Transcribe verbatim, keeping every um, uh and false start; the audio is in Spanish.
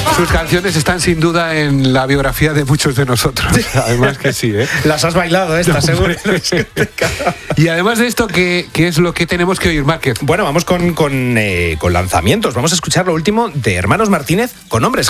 Sus canciones están sin duda en la biografía de muchos de nosotros. Además que sí, ¿eh? Las has bailado estas, No, seguro. Y además de esto, ¿qué, qué es lo que tenemos que oír, Márquez? Bueno, vamos con, con, eh, con lanzamientos. Vamos a escuchar lo último de Hermanos Martínez con Hombres